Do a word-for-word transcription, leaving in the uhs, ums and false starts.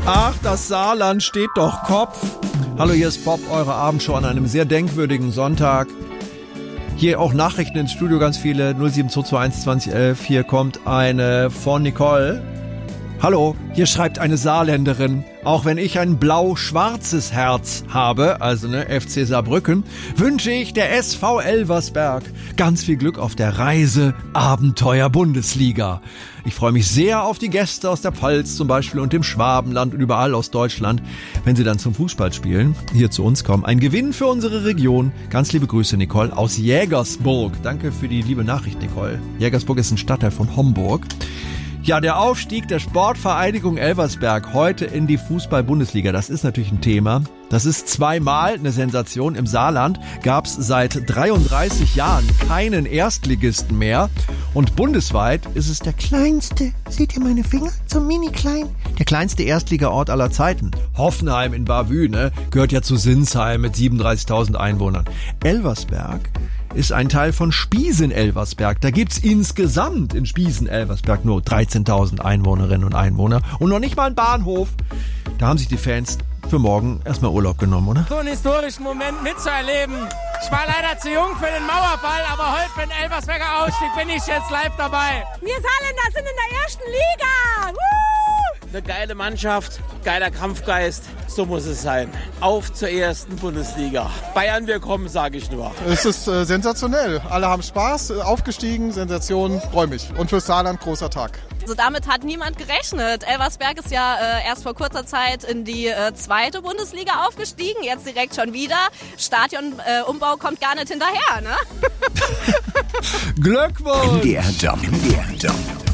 Ach, das Saarland steht doch Kopf. Hallo, hier ist Bob, eure Abendshow an einem sehr denkwürdigen Sonntag. Hier auch Nachrichten ins Studio, ganz viele. null sieben zwei zwei eins zwanzig elf. Hier kommt eine von Nicole. Hallo, hier schreibt eine Saarländerin. Auch wenn ich ein blau-schwarzes Herz habe, also ne, F C Saarbrücken, wünsche ich der S V Elversberg ganz viel Glück auf der Reise Abenteuer Bundesliga. Ich freue mich sehr auf die Gäste aus der Pfalz zum Beispiel und dem Schwabenland und überall aus Deutschland, wenn sie dann zum Fußballspielen hier zu uns kommen. Ein Gewinn für unsere Region. Ganz liebe Grüße, Nicole, aus Jägersburg. Danke für die liebe Nachricht, Nicole. Jägersburg ist ein Stadtteil von Homburg. Ja, der Aufstieg der Sportvereinigung Elversberg heute in die Fußball-Bundesliga, das ist natürlich ein Thema. Das ist zweimal eine Sensation. Im Saarland gab es seit dreiunddreißig Jahren keinen Erstligisten mehr. Und bundesweit ist es der kleinste, seht ihr meine Finger, so mini klein, der kleinste Erstligaort aller Zeiten. Hoffenheim in Bavü, ne, gehört ja zu Sinsheim mit siebenunddreißigtausend Einwohnern. Elversberg ist ein Teil von Spiesen-Elversberg. Da gibt's insgesamt in Spiesen-Elversberg nur dreizehntausend Einwohnerinnen und Einwohner und noch nicht mal einen Bahnhof. Da haben sich die Fans für morgen erstmal Urlaub genommen, oder? So einen historischen Moment mitzuerleben. Ich war leider zu jung für den Mauerfall, aber heute für den Elversberger Ausstieg bin ich jetzt live dabei. Wir Saarländer sind in der ersten Liga. Woo! Eine geile Mannschaft, geiler Kampfgeist. So muss es sein. Auf zur ersten Bundesliga. Bayern, wir kommen, sage ich nur. Es ist äh, sensationell. Alle haben Spaß, äh, aufgestiegen, Sensation, freue mich. Und für Saarland großer Tag. Also damit hat niemand gerechnet. Elversberg ist ja äh, erst vor kurzer Zeit in die äh, zweite Bundesliga aufgestiegen, jetzt direkt schon wieder. Stadionumbau äh, kommt gar nicht hinterher, ne? Glückwunsch! M D R Jump. M D R Jump.